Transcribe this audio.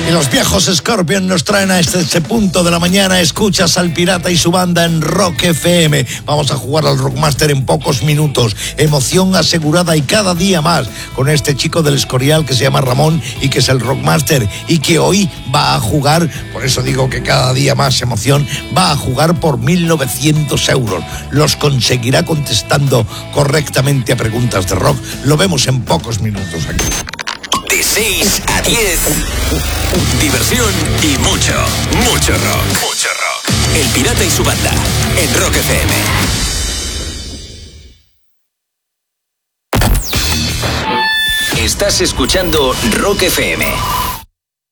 Y los viejos Scorpions nos traen a este punto de la mañana. Escuchas al Pirata y su banda en Rock FM. Vamos a jugar al Rockmaster en pocos minutos. Emoción asegurada y cada día más con este chico del Escorial que se llama Ramón y que es el Rockmaster y que hoy va a jugar, por eso digo que cada día más emoción, va a jugar por 1.900 euros. Los conseguirá contestando correctamente a preguntas de rock. Lo vemos en pocos minutos aquí. De 6 a 10, diversión y mucho rock. Mucho rock. El Pirata y su banda, en Rock FM. Estás escuchando Rock FM.